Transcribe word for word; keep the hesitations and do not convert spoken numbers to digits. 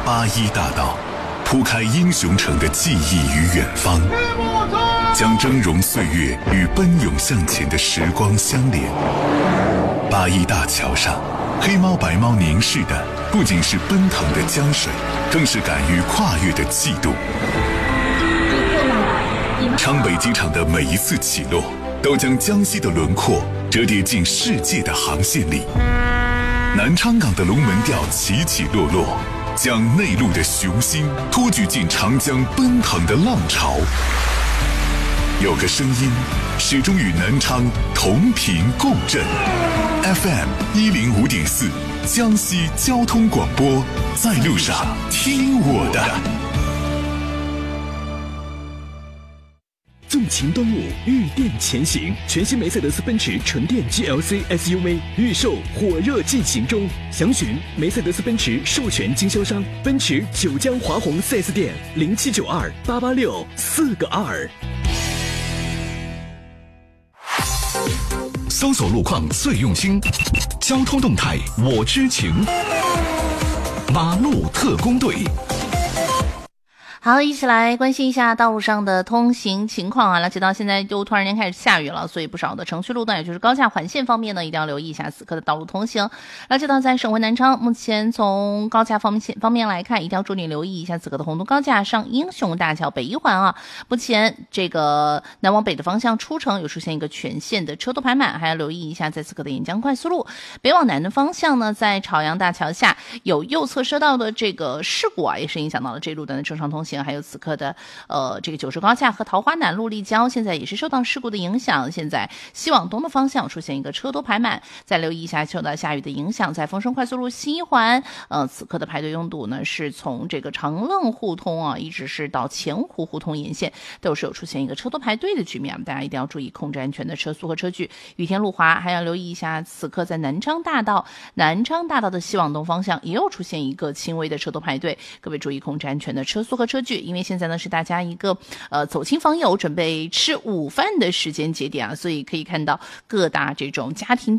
八一大道，铺开英雄城的记忆与远方，将峥嵘岁月与奔涌向前的时光相连。八一大桥上，黑猫白猫凝视的不仅是奔腾的江水，更是敢于跨越的气度。昌北机场的每一次起落，都将江西的轮廓折叠进世界的航线里。南昌港的龙门吊起起落落，将内陆的雄心托举进长江奔腾的浪潮。有个声音始终与南昌同频共振 ，F M 一零五点四，江西交通广播，在路上听我的。 纵情端午，御电前行，全新梅赛德斯奔驰纯电 G L C S U V 预售火热进行中，详询梅赛德斯奔驰授权经销商奔驰九江华虹 四 S 店零七九二八八六四个二。 搜索路况最用心，交通动态我知情，马路特工队。 好，一起来关心一下道路上的通行情况啊！了解到现在就突然间开始下雨了，所以不少的城区路段，也就是高架环线方面呢，一定要留意一下此刻的道路通行。了解到在省会南昌，目前从高架方面方面来看，一定要重点留意一下此刻的红都高架上英雄大桥北一环啊，目前这个南往北的方向出城有出现一个全线的车多排满，还要留意一下在此刻的沿江快速路北往南的方向呢，在朝阳大桥下有右侧车道的这个事故啊，也是影响到了这一路段的正常通行。还有此刻的呃这个九州高架和桃花南路立交现在也是受到事故的影响，现在西往东的方向出现一个车多排满，再留意一下受到下雨的影响，在丰顺快速路西环呃此刻的排队拥堵呢是从这个长愣互通啊一直是到前湖互通沿线都是有出现一个车多排队的局面，大家一定要注意控制安全的车速和车距。雨天路滑还要留意一下，此刻在南昌大道南昌大道的西往东方向也有出现一个轻微的车多排队，各位注意控制安全的车速和车距。因为现在呢是大家一个呃走亲访友准备吃午饭的时间节点啊，所以可以看到各大这种家庭